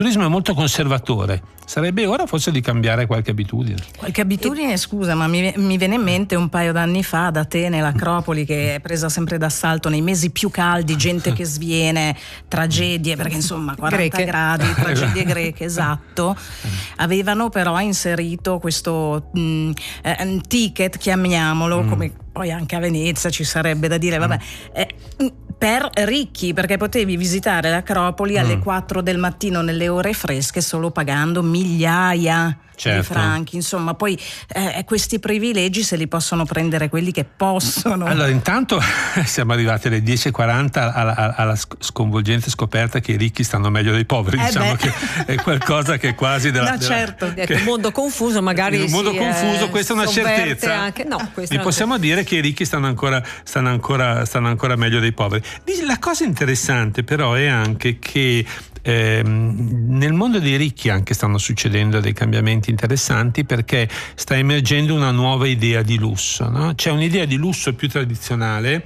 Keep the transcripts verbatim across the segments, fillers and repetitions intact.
turismo è molto conservatore, sarebbe ora forse di cambiare qualche abitudine. Qualche abitudine, scusa, ma mi, mi viene in mente un paio d'anni fa ad Atene, l'Acropoli che è presa sempre d'assalto nei mesi più caldi, gente che sviene, tragedie, perché insomma quaranta greche. gradi, tragedie greche, esatto. Avevano però inserito questo mh, eh, ticket, chiamiamolo, mm. come poi anche a Venezia ci sarebbe da dire, vabbè, eh, per ricchi, perché potevi visitare l'Acropoli alle mm. quattro del mattino nelle ore fresche solo pagando migliaia certo. di franchi. Insomma, poi eh, questi privilegi se li possono prendere quelli che possono. Allora, intanto siamo arrivati alle dieci e quaranta alla, alla sconvolgente scoperta che i ricchi stanno meglio dei poveri. Eh diciamo beh. che è qualcosa che è quasi della, no, della, certo. Che, un mondo confuso, magari in un mondo si, confuso, eh, questa è una certezza. Anche, no, Gli possiamo dire che i ricchi stanno ancora, stanno ancora, stanno ancora meglio dei poveri. La cosa interessante però è anche che Eh, nel mondo dei ricchi anche stanno succedendo dei cambiamenti interessanti, perché sta emergendo una nuova idea di lusso, no? C'è un'idea di lusso più tradizionale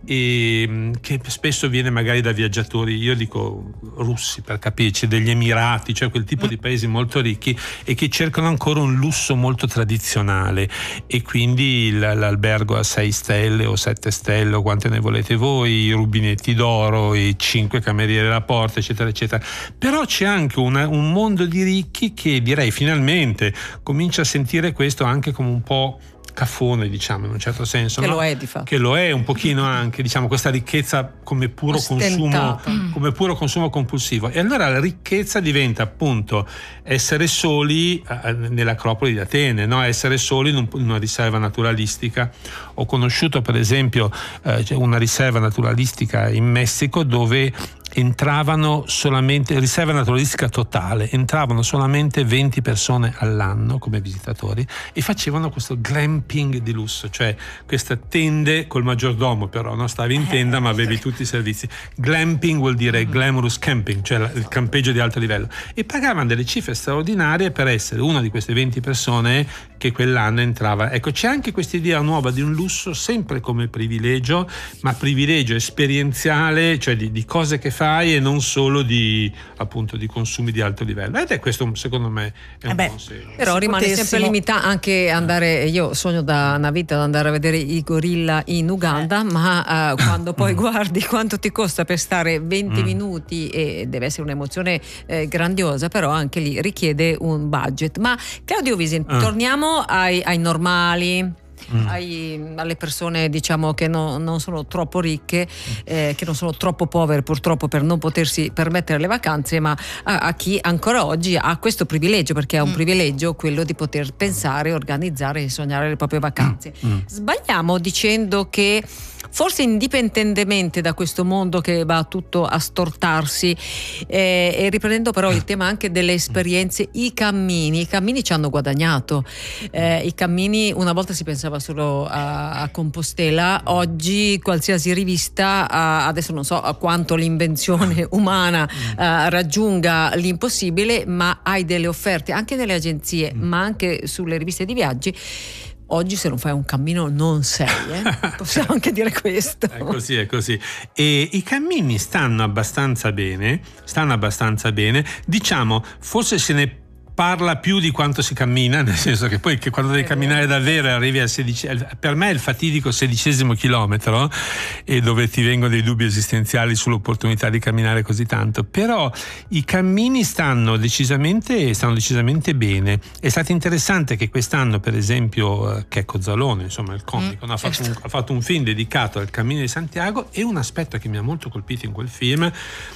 e, che spesso viene magari da viaggiatori, io dico russi per capirci, degli Emirati, cioè quel tipo di paesi molto ricchi e che cercano ancora un lusso molto tradizionale, e quindi l'albergo a sei stelle o sette stelle o quante ne volete voi, i rubinetti d'oro, i cinque camerieri alla porta, eccetera eccetera. Però c'è anche una, un mondo di ricchi che direi finalmente comincia a sentire questo anche come un po' caffone, diciamo, in un certo senso, che no? lo è di fatto. Che lo è un pochino anche, diciamo, questa ricchezza come puro consumo, come puro consumo compulsivo. E allora la ricchezza diventa appunto essere soli eh, nell'Acropoli di Atene, no? Essere soli in, un, in una riserva naturalistica. Ho conosciuto per esempio eh, una riserva naturalistica in Messico dove entravano solamente, riserva naturalistica totale, entravano solamente venti persone all'anno come visitatori e facevano questo glamping di lusso, cioè queste tende col maggiordomo, però non stavi in tenda ma avevi tutti i servizi. Glamping vuol dire glamorous camping, cioè il campeggio di alto livello, e pagavano delle cifre straordinarie per essere una di queste venti persone che quell'anno entrava. Ecco, c'è anche questa idea nuova di un lusso sempre come privilegio, ma privilegio esperienziale, cioè di, di cose che fai e non solo di appunto di consumi di alto livello, ed è questo secondo me è un eh beh, buon segno. Però rimane potessimo... sempre limitato anche andare, io sogno da una vita ad andare a vedere i gorilla in Uganda, eh. ma uh, quando poi guardi quanto ti costa per stare venti mm. minuti, e deve essere un'emozione eh, grandiosa, però anche lì richiede un budget. Ma Claudio Visin, ah. torniamo ai, ai normali, Mm. Ai, alle persone diciamo che no, non sono troppo ricche, eh, che non sono troppo povere purtroppo per non potersi permettere le vacanze, ma a, a chi ancora oggi ha questo privilegio, perché è un mm. privilegio quello di poter pensare, organizzare e sognare le proprie vacanze. Mm. Sbagliamo dicendo che forse indipendentemente da questo mondo che va tutto a stortarsi, eh, e riprendendo però il tema anche delle esperienze, i cammini i cammini ci hanno guadagnato, eh, i cammini una volta si pensava solo a, a Compostela, oggi qualsiasi rivista a, adesso non so a quanto l'invenzione umana a, raggiunga l'impossibile, ma hai delle offerte anche nelle agenzie ma anche sulle riviste di viaggi. Oggi se non fai un cammino non sei, eh? Possiamo anche dire questo. È così, è così. E i cammini stanno abbastanza bene, stanno abbastanza bene. Diciamo, forse se ne parla più di quanto si cammina, nel senso che poi che quando devi camminare davvero arrivi al sedicesimo, per me è il fatidico sedicesimo chilometro, e dove ti vengono dei dubbi esistenziali sull'opportunità di camminare così tanto. Però i cammini stanno decisamente stanno decisamente bene. È stato interessante che quest'anno per esempio Checco Zalone, insomma il comico, mm, no, ha, fatto un, ha fatto un film dedicato al Cammino di Santiago, e un aspetto che mi ha molto colpito in quel film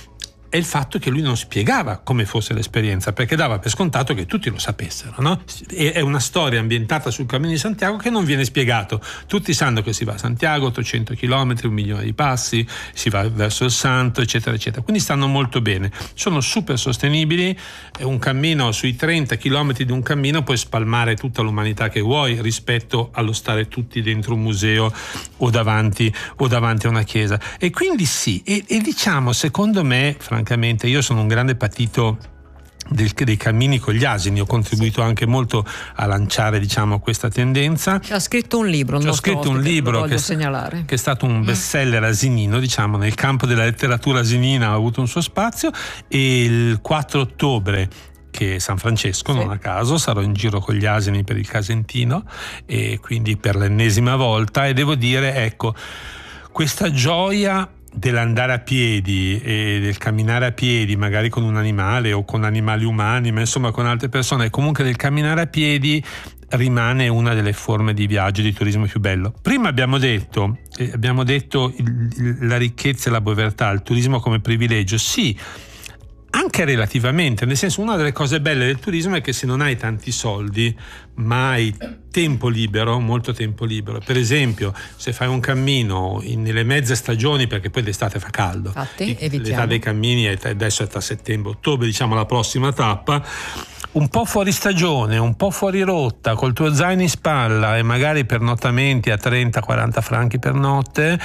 è il fatto che lui non spiegava come fosse l'esperienza, perché dava per scontato che tutti lo sapessero, no? È una storia ambientata sul Cammino di Santiago che non viene spiegato. Tutti sanno che si va a Santiago, ottocento chilometri, un milione di passi, si va verso il Santo, eccetera, eccetera. Quindi stanno molto bene, sono super sostenibili. È un cammino, sui trenta chilometri di un cammino puoi spalmare tutta l'umanità che vuoi, rispetto allo stare tutti dentro un museo o davanti, o davanti a una chiesa. E quindi sì, e, e diciamo, secondo me, francamente, io sono un grande patito Del, dei cammini con gli asini. Ho contribuito anche molto a lanciare, diciamo, questa tendenza. Ha scritto un libro, ho scritto un libro che, segnalare. che è stato un bestseller asinino, diciamo, nel campo della letteratura asinina ha avuto un suo spazio, e il quattro ottobre, che è San Francesco, sì, non a caso, sarò in giro con gli asini per il Casentino, e quindi per l'ennesima volta, e devo dire, ecco, questa gioia dell'andare a piedi e del camminare a piedi, magari con un animale o con animali umani, ma insomma con altre persone, comunque del camminare a piedi rimane una delle forme di viaggio, di turismo più bello. Prima abbiamo detto, eh, abbiamo detto il, il, la ricchezza e la povertà, il turismo come privilegio, sì, anche relativamente, nel senso, una delle cose belle del turismo è che se non hai tanti soldi ma hai tempo libero, molto tempo libero, per esempio se fai un cammino in, nelle mezze stagioni, perché poi d'estate fa caldo, infatti, l'età dei cammini è, adesso è tra settembre ottobre, diciamo la prossima tappa, un po' fuori stagione, un po' fuori rotta, col tuo zaino in spalla e magari pernottamenti a trenta quaranta franchi per notte,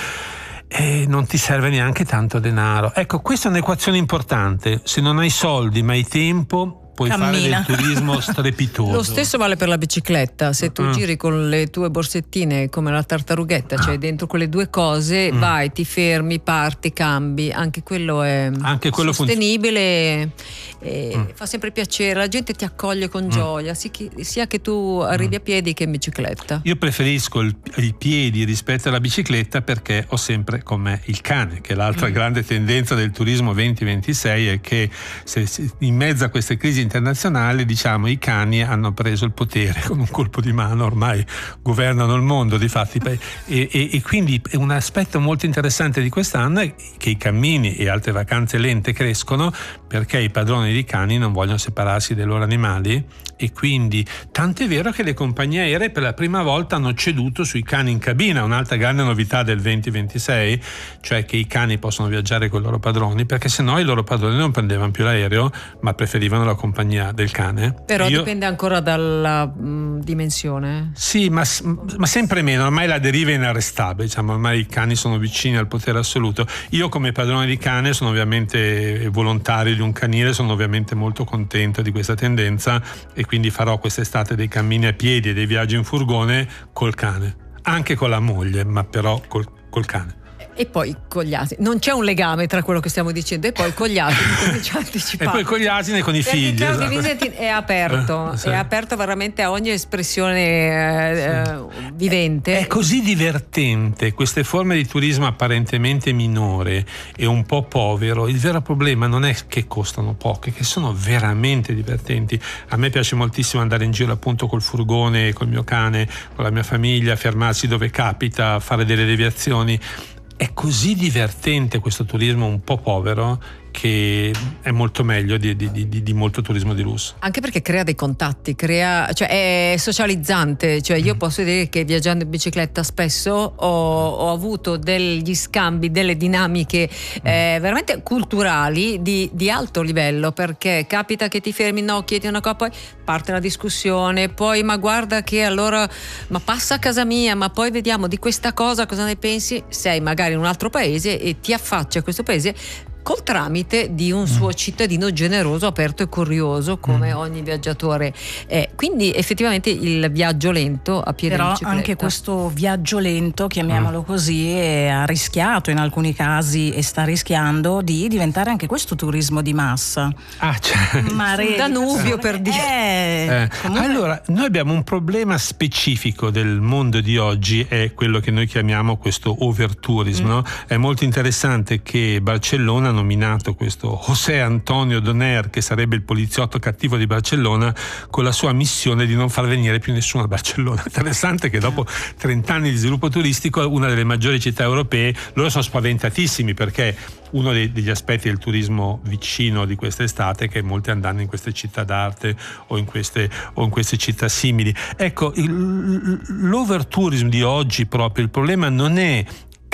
e non ti serve neanche tanto denaro. Ecco, questa è un'equazione importante. Se non hai soldi ma hai tempo, puoi Cammina. fare del turismo strepitoso. Lo stesso vale per la bicicletta. Se tu uh-huh. giri con le tue borsettine come la tartarughetta, cioè dentro quelle due cose, uh-huh. vai, ti fermi, parti, cambi, anche quello è anche quello sostenibile funziona. E uh-huh. fa sempre piacere, la gente ti accoglie con uh-huh. gioia, sia che tu arrivi uh-huh. a piedi che in bicicletta. Io preferisco il, i piedi rispetto alla bicicletta, perché ho sempre con me il cane, che è l'altra uh-huh. grande tendenza del turismo venti ventisei, è che se, se in mezzo a queste crisi internazionali, diciamo, i cani hanno preso il potere con un colpo di mano, ormai governano il mondo di fatti, e, e, e quindi un aspetto molto interessante di quest'anno è che i cammini e altre vacanze lente crescono perché i padroni di cani non vogliono separarsi dei loro animali, e quindi tanto è vero che le compagnie aeree per la prima volta hanno ceduto sui cani in cabina, un'altra grande novità del venti ventisei, cioè che i cani possono viaggiare con i loro padroni, perché sennò i loro padroni non prendevano più l'aereo ma preferivano la compagnia del cane. Però Io... dipende ancora dalla mh, dimensione. Sì, ma, ma sempre meno, ormai la deriva è inarrestabile, diciamo, ormai i cani sono vicini al potere assoluto. Io come padrone di cane sono ovviamente volontario di un canile, sono ovviamente molto contento di questa tendenza, e quindi farò quest'estate dei cammini a piedi e dei viaggi in furgone col cane, anche con la moglie, ma però col, col cane. E poi con gli asini, non c'è un legame tra quello che stiamo dicendo, e poi con gli asini, come ci ha anticipato. E poi con gli asini e con i perché figli. Claudio Esatto. Visentin è aperto, eh, sì. è aperto veramente a ogni espressione eh, sì. vivente. È, è così divertente, queste forme di turismo apparentemente minore e un po' povero. Il vero problema non è che costano poco, è che sono veramente divertenti. A me piace moltissimo andare in giro appunto col furgone, col mio cane, con la mia famiglia, fermarsi dove capita, fare delle deviazioni. È così divertente questo turismo un po' povero che è molto meglio di, di, di, di molto turismo di lusso. Anche perché crea dei contatti, crea, cioè è socializzante, cioè io mm. posso dire che viaggiando in bicicletta spesso ho, ho avuto degli scambi, delle dinamiche mm. eh, veramente culturali di, di alto livello, perché capita che ti fermi, no, chiedi una cosa, poi parte la discussione, poi ma guarda che allora ma passa a casa mia, ma poi vediamo di questa cosa cosa ne pensi, sei magari in un altro paese e ti affacci a questo paese col tramite di un suo cittadino generoso, aperto e curioso come mm. ogni viaggiatore è. Quindi effettivamente il viaggio lento a piedi però di bicicletta. Anche questo viaggio lento, chiamiamolo mm. così, ha rischiato in alcuni casi e sta rischiando di diventare anche questo turismo di massa. Ah, cioè. Mare, Danubio per dire. Eh, eh. Comunque... Allora, noi abbiamo un problema specifico del mondo di oggi, è quello che noi chiamiamo questo overtourism, mm. no? È molto interessante che Barcellona nominato questo José Antonio Doner, che sarebbe il poliziotto cattivo di Barcellona, con la sua missione di non far venire più nessuno a Barcellona. Interessante che dopo trent'anni di sviluppo turistico, una delle maggiori città europee, loro sono spaventatissimi perché uno dei, degli aspetti del turismo vicino di quest'estate è che molti andranno in queste città d'arte o in queste, o in queste città simili. Ecco, il, l'overtourism di oggi, proprio il problema non è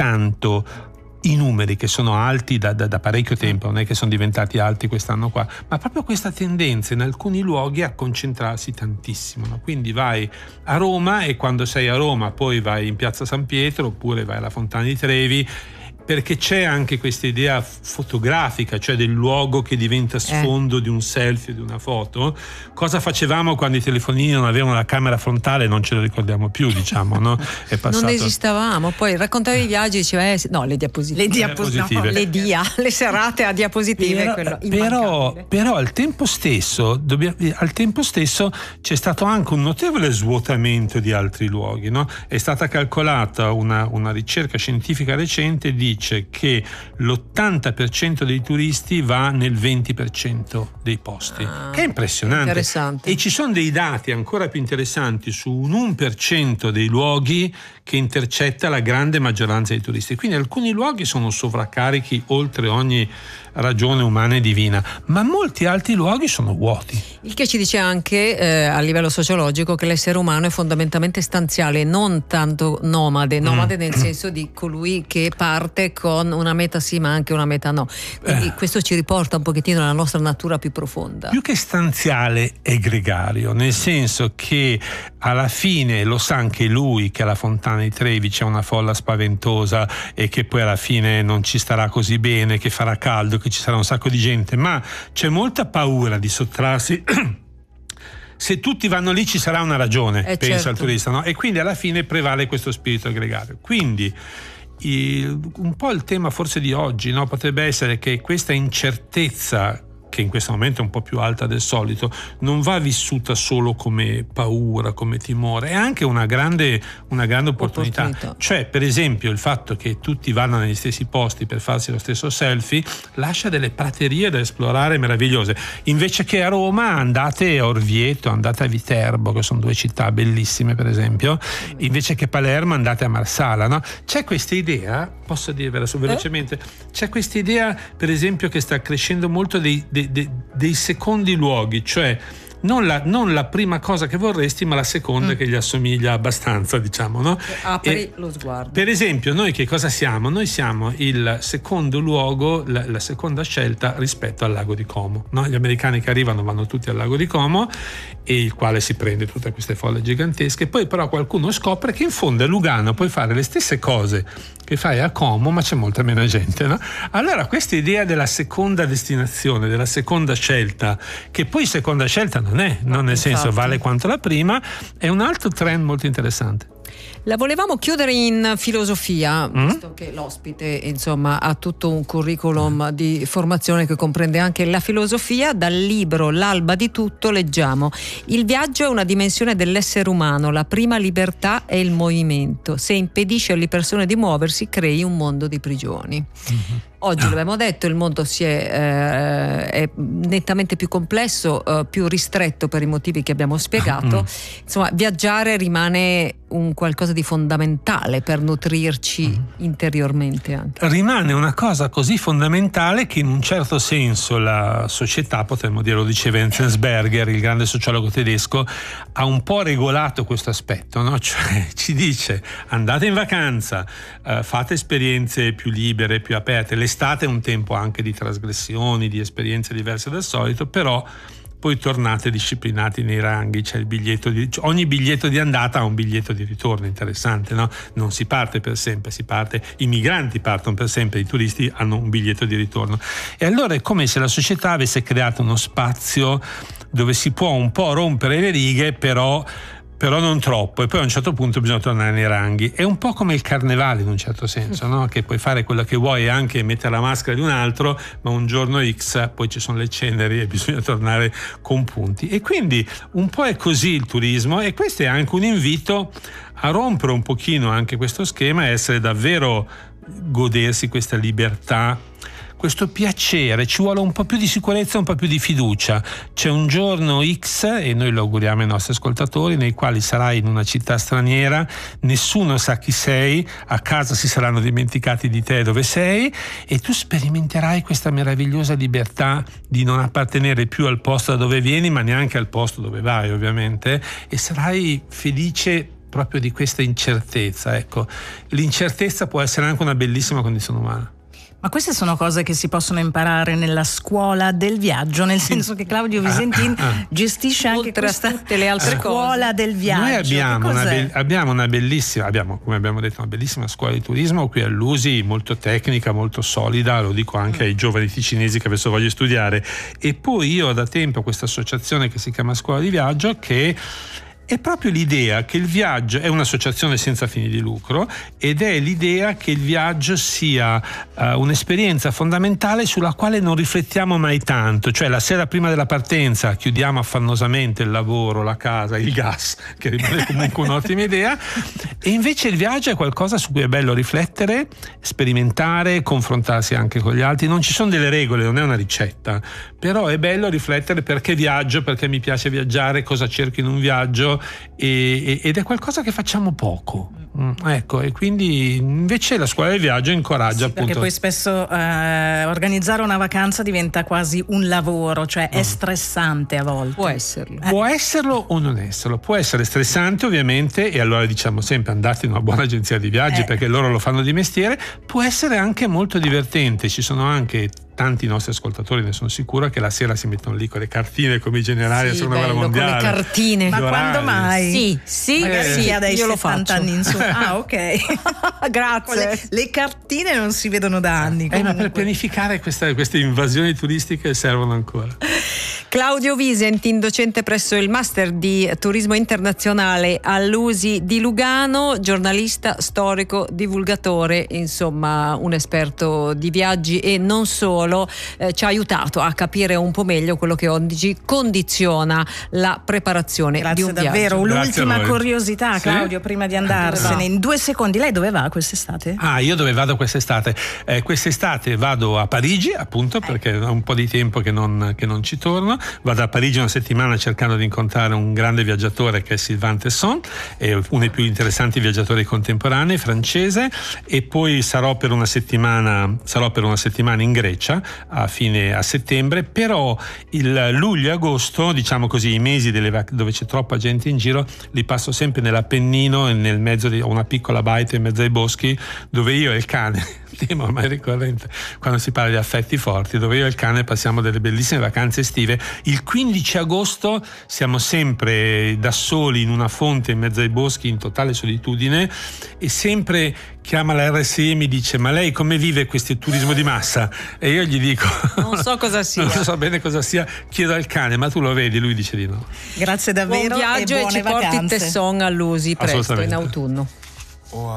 tanto i numeri che sono alti da, da, da parecchio tempo, non è che sono diventati alti quest'anno qua, ma proprio questa tendenza in alcuni luoghi a concentrarsi tantissimo, no? Quindi vai a Roma e quando sei a Roma poi vai in piazza San Pietro oppure vai alla Fontana di Trevi, perché c'è anche questa idea fotografica, cioè del luogo che diventa sfondo eh. di un selfie, di una foto. Cosa facevamo quando i telefonini non avevano la camera frontale? Non ce lo ricordiamo più, diciamo, no? È passato... Non esistevamo, poi raccontavi i viaggi, diceva eh, no, le diapositive, le, diapositive. No, le dia, le serate a diapositive, però, quello però, però al tempo stesso dobbiamo, al tempo stesso c'è stato anche un notevole svuotamento di altri luoghi, no? È stata calcolata una, una ricerca scientifica recente, dice che l'ottanta per cento dei turisti va nel venti per cento dei posti, ah, che è impressionante. Interessante. E ci sono dei dati ancora più interessanti su un uno per cento dei luoghi che intercetta la grande maggioranza dei turisti. Quindi alcuni luoghi sono sovraccarichi oltre ogni ragione umana e divina, ma molti altri luoghi sono vuoti. Il che ci dice anche eh, a livello sociologico che l'essere umano è fondamentalmente stanziale, non tanto nomade, nomade mm. nel senso di colui che parte con una meta sì ma anche una meta no. Quindi eh. questo ci riporta un pochettino alla nostra natura più profonda. Più che stanziale è gregario, nel senso che alla fine lo sa anche lui che alla Fontana di Trevi c'è una folla spaventosa e che poi alla fine non ci starà così bene, che farà caldo, che ci sarà un sacco di gente, ma c'è molta paura di sottrarsi. Se tutti vanno lì ci sarà una ragione, eh pensa certo. al turista, no? E quindi alla fine prevale questo spirito gregario. Quindi il, un po' il tema forse di oggi, no? Potrebbe essere che questa incertezza, che in questo momento è un po' più alta del solito, non va vissuta solo come paura, come timore, è anche una grande, una grande opportunità. opportunità. Cioè, per esempio, il fatto che tutti vanno negli stessi posti per farsi lo stesso selfie lascia delle praterie da esplorare meravigliose. Invece che a Roma, andate a Orvieto, andate a Viterbo, che sono due città bellissime, per esempio. Invece che Palermo, andate a Marsala, no? C'è questa idea, posso dirvela su velocemente, eh? c'è questa idea, per esempio, che sta crescendo molto dei, dei De, dei secondi luoghi, cioè non la, non la prima cosa che vorresti, ma la seconda mm. che gli assomiglia abbastanza, diciamo, no? Apri e, lo sguardo. Per esempio, noi che cosa siamo? Noi siamo il secondo luogo, la, la seconda scelta rispetto al lago di Como, no? Gli americani che arrivano vanno tutti al lago di Como, e il quale si prende tutte queste folle gigantesche. Poi però qualcuno scopre che in fondo a Lugano puoi fare le stesse cose che fai a Como, ma c'è molta meno gente, no? Allora questa idea della seconda destinazione, della seconda scelta, che poi seconda scelta non è, non nel senso infatti. Vale quanto la prima, è un altro trend molto interessante. La volevamo chiudere in filosofia, mm? visto che l'ospite insomma ha tutto un curriculum mm. di formazione che comprende anche la filosofia. Dal libro L'alba di tutto leggiamo: il viaggio è una dimensione dell'essere umano, la prima libertà è il movimento, se impedisce alle persone di muoversi crei un mondo di prigioni. Mm-hmm. Oggi l'abbiamo detto, il mondo si è, eh, è nettamente più complesso, eh, più ristretto per i motivi che abbiamo spiegato. Mm. Insomma, viaggiare rimane un qualcosa di fondamentale per nutrirci mm. interiormente anche. Rimane una cosa così fondamentale che in un certo senso la società, potremmo dire, lo diceva Enzensberger, il grande sociologo tedesco, ha un po' regolato questo aspetto, no? Cioè ci dice: andate in vacanza, eh, fate esperienze più libere, più aperte. L'estate è un tempo anche di trasgressioni, di esperienze diverse dal solito, però poi tornate disciplinati nei ranghi. C'è il biglietto di, ogni biglietto di andata ha un biglietto di ritorno, interessante, no? Non si parte per sempre, si parte, i migranti partono per sempre, i turisti hanno un biglietto di ritorno. E allora è come se la società avesse creato uno spazio dove si può un po' rompere le righe, però però non troppo, e poi a un certo punto bisogna tornare nei ranghi. È un po' come il carnevale in un certo senso, no? Che puoi fare quello che vuoi e anche mettere la maschera di un altro, ma un giorno X poi ci sono le ceneri e bisogna tornare con punti. E quindi un po' è così il turismo, e questo è anche un invito a rompere un pochino anche questo schema e essere davvero, godersi questa libertà, questo piacere. Ci vuole un po' più di sicurezza, un po' più di fiducia. C'è un giorno X, e noi lo auguriamo ai nostri ascoltatori, nei quali sarai in una città straniera, nessuno sa chi sei, a casa si saranno dimenticati di te dove sei, e tu sperimenterai questa meravigliosa libertà di non appartenere più al posto da dove vieni, ma neanche al posto dove vai, ovviamente, e sarai felice proprio di questa incertezza. Ecco, l'incertezza può essere anche una bellissima condizione umana. Ma queste sono cose che si possono imparare nella scuola del viaggio, nel senso che Claudio Visentin ah, ah. gestisce anche oltre questa a tutte le altre scuola cose del viaggio. Noi abbiamo una, be- abbiamo una bellissima, abbiamo, come abbiamo detto, una bellissima scuola di turismo qui a Lusi, molto tecnica, molto solida, lo dico anche mm. ai giovani ticinesi che adesso voglio studiare. E poi io ho da tempo questa associazione che si chiama Scuola di Viaggio, che è proprio l'idea che il viaggio è un'associazione senza fini di lucro ed è l'idea che il viaggio sia uh, un'esperienza fondamentale sulla quale non riflettiamo mai tanto, cioè la sera prima della partenza chiudiamo affannosamente il lavoro, la casa, il gas, che rimane comunque un'ottima idea, e invece il viaggio è qualcosa su cui è bello riflettere, sperimentare, confrontarsi anche con gli altri. Non ci sono delle regole, non è una ricetta, però è bello riflettere perché viaggio, perché mi piace viaggiare, cosa cerco in un viaggio. E, ed è qualcosa che facciamo poco, mm, ecco, e quindi invece la scuola del viaggio incoraggia, sì, appunto, perché poi spesso eh, organizzare una vacanza diventa quasi un lavoro, cioè è stressante a volte. Può esserlo. Eh. Può esserlo o non esserlo, può essere stressante ovviamente, e allora diciamo sempre andate in una buona agenzia di viaggi eh. perché loro lo fanno di mestiere. Può essere anche molto divertente, ci sono anche tanti nostri ascoltatori, ne sono sicura, che la sera si mettono lì con le cartine come i generali della sì, seconda guerra mondiale, con le cartine. Ma quando mai? Sì, sì, magari sì, chi ha dai io lo settanta faccio. anni in su. Ah, ok. Grazie. Le, le cartine non si vedono da anni. Eh, ma per pianificare questa, queste invasioni turistiche servono ancora. Claudio Visentin, docente presso il Master di Turismo Internazionale all'U S I di Lugano, giornalista, storico, divulgatore, insomma un esperto di viaggi e non solo, eh, ci ha aiutato a capire un po' meglio quello che oggi condiziona la preparazione Grazie di un davvero. viaggio. L'ultima curiosità, Claudio, sì? prima di andarsene, in due secondi, lei dove va quest'estate? Ah, io dove vado quest'estate? Eh, quest'estate vado a Parigi, appunto, perché ho un po' di tempo che non, che non ci torno. Vado a Parigi una settimana cercando di incontrare un grande viaggiatore che è Sylvain Tesson, è uno dei più interessanti viaggiatori contemporanei, francese, e poi sarò per una settimana sarò per una settimana in Grecia a fine a settembre. Però il luglio e agosto, diciamo così, i mesi delle vac- dove c'è troppa gente in giro, li passo sempre nell'Appennino e nel mezzo di una piccola baita in mezzo ai boschi, dove io e il cane, tema ormai ricorrente quando si parla di affetti forti, dove io e il cane passiamo delle bellissime vacanze estive. Il quindici agosto siamo sempre da soli in una fonte in mezzo ai boschi, in totale solitudine, e sempre chiama la R S I e mi dice: ma lei come vive questo turismo di massa? E io gli dico: non so cosa sia, non so bene cosa sia, chiedo al cane: ma tu lo vedi? Lui dice di no. Grazie davvero. Buon viaggio e e buone ci vacanze. porti Tesson all'U S I presto in autunno.